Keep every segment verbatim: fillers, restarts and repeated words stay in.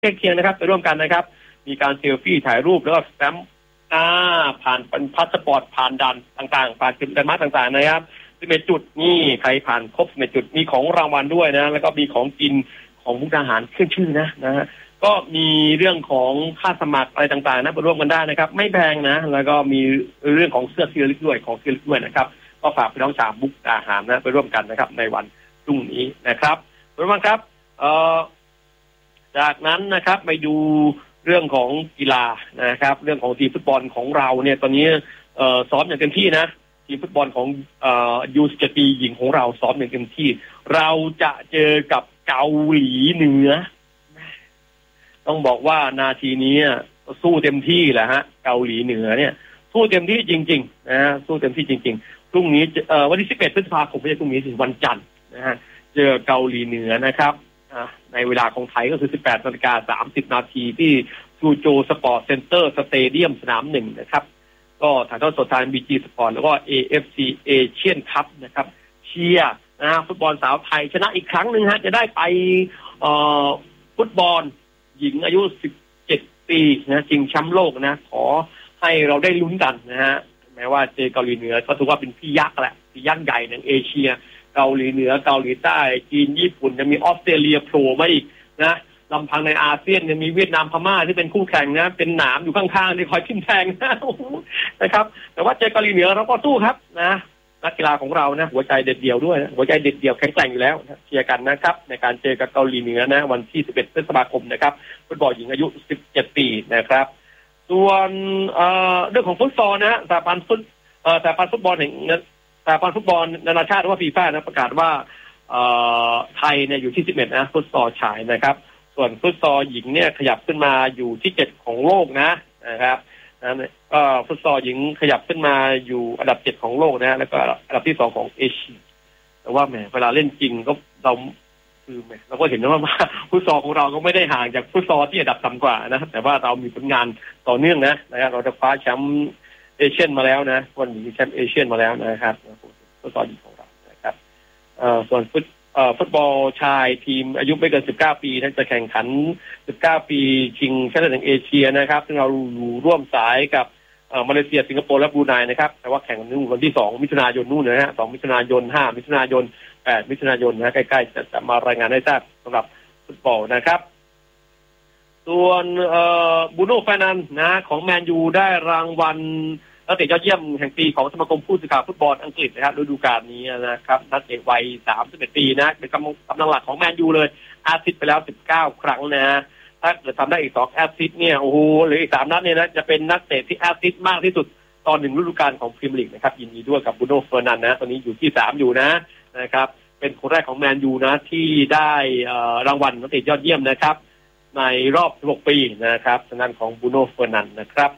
ใกล้เคียงนะครับไปร่วมกันนะครับมีการเซลฟี่ถ่ายรูปแล้วก็สแตมป์อ่าผ่านเป็นพาสปอร์ตผ่านด่านต่างๆผ่านจุดแลนด์มาร์คต่างๆนะครับสิบเอ็ดจุดนี่ใครผ่านครบสิบเอ็ดจุดมีของรางวัลด้วยนะแล้วก็มีของกินของมุกดาหารขึ้นชื่อนะนะฮะก็มีเรื่องของค่าสมัครอะไรต่างๆนะไปร่วมกันได้นะครับไม่แพงนะแล้วก็มีเรื่องของเสื้อที่ระลึกด้วยของที่ระลึกด้วยนะครับก็ฝากพี่น้องชาวมุกดาหารนะไปร่วมกันนะครับในวันพรุ่งนี้นะครับทุกท่านครับเอ่อจากนั้นนะครับไปดูเรื่องของกีฬานะครับเรื่องของทีมฟุตบอลของเราเนี่ยตอนนี้เอ่อซ้อมอย่างเต็มที่นะทีมฟุตบอลของเอ่อ ยู สิบเจ็ด ปีหญิงของเราซ้อมอย่างเต็มที่เราจะเจอกับเกาหลีเหนือต้องบอกว่านาทีนี้สู้เต็มที่แหละฮะเกาหลีเหนือเนี่ยสู้เต็มที่จริงๆนะฮะสู้เต็มที่จริงๆพรุ่งนี้เอ่อวันที่สิบเอ็ดพฤษภาคมไม่ใช่พรุ่งนี้สิวันจันทร์นะฮะเจอเกาหลีเหนือนะครับในเวลาของไทยก็คือ สิบแปดนาฬิกาสามสิบนาทีที่ซูโจสปอร์ตเซ็นเตอร์สเตเดียมสนามหนึ่งนะครับก็ถ่ายทอดสดทาง บี จี สปอร์ตแล้วก็ เอ เอฟ ซี Asian Cup นะครับเชียร์นะฮะฟุตบอลสาวไทยชนะอีกครั้งหนึ่งฮะจะได้ไปเอ่อฟุตบอลหญิงอายุสิบเจ็ดปีนะชิงแชมป์โลกนะขอให้เราได้ลุ้นกันนะฮะแม้ว่าเจอเกาหลีเหนือก็ถือว่าเป็นพี่ยักษ์แหละพี่ยักษ์ใหญ่ในเอเชียเกาหลีเหนือเกาหลีใต้จีนญี่ปุ่นจะมีออสเตรเลียโผล่มาอีกนะลำพังในอาเซียนยังมีเวียดนามพม่าที่เป็นคู่แข่งนะเป็นหนามอยู่ข้างๆที่คอยทิ่มแทงนะนะครับแต่ว่าเจอเกาหลีเหนือเราก็สู้ครับนะนักกีฬาของเรานะหัวใจเด็ดเดี่ยวด้วยนะหัวใจเด็ดเดี่ยวแข็งแกร่งอยู่แล้วนะเชียร์กันนะครับในการเจอกับเกาหลีเหนือนะวันที่สิบเอ็ดพฤษภาคมนะครับฟุตบอลหญิงอายุสิบเจ็ดปีนะครับส่วนเอ่อเรื่องของฟุตซอลนะสหพันธ์ฟุตเอ่อสหพันธ์ฟุตบอลแห่งสหพันธ์ฟุตบอลนานาชาติหรือว่าฟีฟ่านะประกาศว่าเอ่อไทยเนี่ยอยู่ที่สิบเอ็ดนะฟุตซอลชายนะครับส่วนฟุตซอลหญิงเนี่ยขยับขึ้นมาอยู่ที่เจ็ดของโลกนะนะครับนะก็ฟุตซอลหญิงขยับขึ้นมาอยู่อันดับเจ็ดของโลกนะแล้วก็อันดับที่สองของเอเชียแต่ว่าแหมเวลาเล่นจริงก็เราคือแหมเราก็เห็นว่าฟุตซอลของเราก็ไม่ได้ห่างจากฟุตซอลที่อันดับต่ำกว่านะแต่ว่าเรามีผลงานต่อเนื่องนะนะครับเราจะคว้าแชมป์เอเชียนมาแล้วนะวันนี้แชมป์เอเชียนมาแล้วนะครับฟุตซอลหญิงของเรานะครับเอ่อส่วนฟุตเอ่อฟุตบอลชายทีมอายุไม่เกินสิบเก้าปีนั้นจะแข่งขันสิบเก้าปีชิงชนะเลิศแห่งเอเชียนะครับซึ่งเราอยู่ร่วมสายกับเอ่อมาเลเซียสิงคโปร์และบรูไนนะครับแต่ว่าแข่งกันวันที่สองมิถุนายนนู่นนะฮะสองมิถุนายนห้ามิถุนายนแปดมิถุนายนนะใกล้ๆจะจะมารายงานให้ทราบสำหรับฟุตบอลนะครับส่วนเอ่อบูโน่ เฟร์นันด์นะของแมนยูได้รางวัลนักเตะยอดเยี่ยมแห่งปีของสมาคมผู้สื่อข่าวฟุตบอลอังกฤษนะครับฤดูกาลนี้นะครับนักเตะวัยสามสิบเอ็ดปีนะเป็นกำลังกำลังหลักของแมนยูเลยแอสซิสต์ไปแล้วสิบเก้าครั้งนะถ้าเกิดทำได้อีกสองแอสซิสต์เนี่ยโอ้โหหรืออีกสามนัดเนี่ยนะจะเป็นนักเตะที่แอสซิสต์มากที่สุดตอนหนึ่งฤดูกาลของพรีเมียร์ลีกนะครับยินดีด้วยกับบูโน่ เฟร์นันด์นะตอนนี้อยู่ที่สามอยู่นะนะครับเป็นคนแรกของแมนยูนะที่ได้รางวัลนักเตะยอดเยี่ยมนะครับในรอบสิบหกปีนะครับทางด้านของบูโน่ เฟร์นันด์นะครับ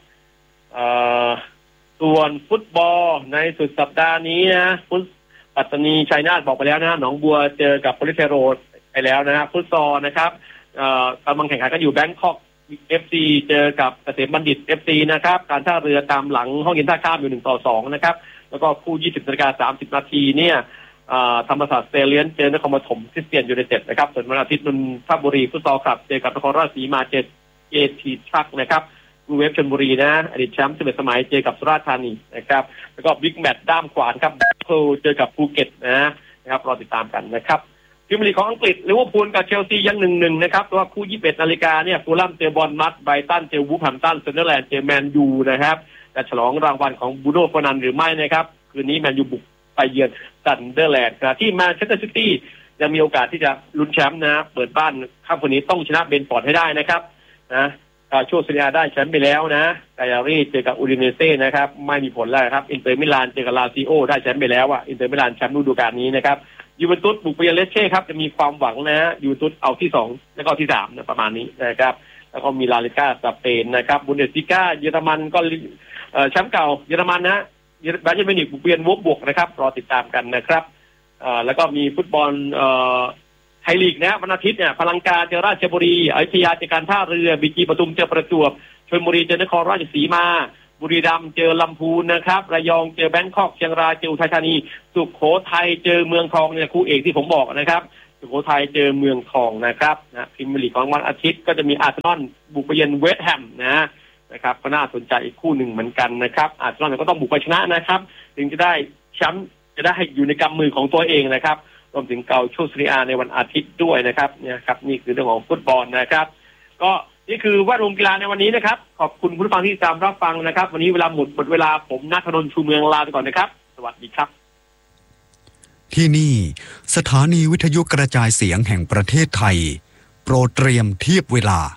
ส่วนฟุตบอลในสุดสัปดาห์นี้นะฟุตปัตตานีชัยนาทบอกไปแล้วนะหนองบัวเจอกับโปลิสเทโรไปแล้วนะฟุตซอลนะครับกำลังแข่งขันกันอยู่แบงคอก เอฟ ซี เจอกับเกษมบัณฑิต เอฟ ซี นะครับการท่าเรือตามหลังห้องเย็นท่าข้ามอยู่หนึ่งต่อสองนะครับแล้วก็คู่ยี่สิบนาฬิกาสามสิบนาทีเนี่ยธรรมศาสตร์สเตเลียนเจอนครปฐมคริสเตียนยูไนเต็ดนะครับส่วนวันอาทิตย์นนทบุรีฟุตซอลคลับเจอกับนครราชสีมาเจอเอทีทรัคนะครับบูเวฟชลบุรีนะอดีตแชมป์สิบเอ็ดสมัยเจอกับสุราษฎร์ธานีนะครับแล้วก็บิ๊กแมตช์ด้ามขวานครับโคเจอกับภูเก็ตนะนะครับรอติดตามกันนะครับพรีเมียร์ลีกของอังกฤษลิเวอร์พูลกับเชลซียัง หนึ่งหนึ่ง นะครับตัวคู่ยี่สิบเอ็ดนาฬิกาเนี่ยฟูลแลมเจอบอร์นมัธไบรตันเจอวูฟแฮมป์ตันซันเดอร์แลนด์เจอแมนยูนะครับจะฉลองรางวัลของบูโน่ เฟร์นันด์หรือไม่นะครับคืนนี้แมนยูบุกไปเยือนซันเดอร์แลนด์ที่แมนเชสเตอร์ซิตี้จะมีโอกาสที่จะลุ้นแชมป์นะเปิดบ้านค่ำคืนนี้ต้องชนะเบนฟอร์ดให้ได้นะครับนะช่วงซีเรียได้แชมป์ไปแล้วนะกายารีเจอกับอูดิเนเซ่นะครับไม่มีผลแล้วครับอินเตอร์มิลานเจอกับลาซิโอได้แชมป์ไปแล้วอ่ะอินเตอร์มิลานแชมป์ฤดูกาลนี้นะครับยูเวนตุสบุกไปเยือนเลสเช่ครับจะมีความหวังนะยูเวนตุสเอาที่สองแล้วก็ที่สามนะประมาณนี้นะครับแล้วก็มีลาลิก้าสเปนนะครับบุนเดสลิก้าเยอรมันก็แชมป์เก่าเยอรมันนะบาเยิร์นมิวนิกบุกเยือนวอล์ฟบวกนะครับรอติดตามกันนะครับแล้วก็มีฟุตบอลไทยลีกนะวันอาทิตย์เนี่ยพลังการเจอราชบุรีอยุธยาเจอการท่าเรือบีจีปทุมเจอประจวบชลบุรีเจอนครราชสีมาบุรีรัมย์เจอลำพูนนะครับระยองเจอแบงคอกเชียงรายเจออุทัยธานีสุโขทัยเจอเมืองทองเนี่ยคู่เอกที่ผมบอกนะครับเสุโขทัยเจอเมืองทองนะครับนะพรีเมียร์ลีกของวันอาทิตย์ก็จะมีอาร์เซนอลบุกไปเยือนเวสต์แฮมนะนะครับก็น่าสนใจอีกคู่หนึ่งเหมือนกันนะครับอาร์เซนอลก็ต้องบุกไปชนะนะครับถึงจะได้แชมป์จะได้อยู่ในกำมือของตัวเองนะครับรวมถึงเกาโชซีรีอาในวันอาทิตย์ด้วยนะครับเนี่ยครับนี่คือเรื่องของฟุตบอลนะครับก็นี่คือแวดวงกีฬาในวันนี้นะครับขอบคุณผู้ฟังที่ตามรับฟังนะครับวันนี้เวลาหมดหมดเวลาผมณธนนท์ชูเมืองลาไปก่อนนะครับสวัสดีครับที่นี่สถานีวิทยุกระจายเสียงแห่งประเทศไทยโปรดเตรียมเทียบเวลา